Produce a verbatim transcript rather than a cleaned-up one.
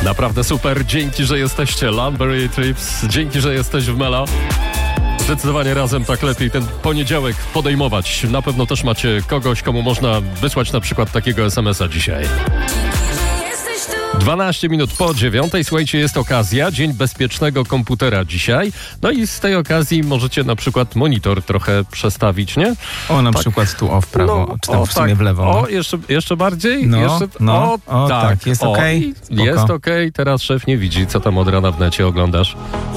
Naprawdę super. Dzięki, że jesteście. Lambury Trips. Dzięki, że jesteś w Melo. Zdecydowanie razem tak lepiej ten poniedziałek podejmować. Na pewno też macie kogoś, komu można wysłać na przykład takiego es em es a dzisiaj. dwanaście minut po dziewiątej. Słuchajcie, jest okazja. Dzień bezpiecznego komputera dzisiaj. No i z tej okazji możecie na przykład monitor trochę przestawić, nie? O, na tak. przykład tu o w prawo, no, czy tam o, w sumie tak. w lewo. No. O, jeszcze, jeszcze bardziej? No, jeszcze, no. O, o, tak. tak. Jest okej? Okay. Jest okej. Okay. Teraz szef nie widzi, co tam od rana w necie oglądasz.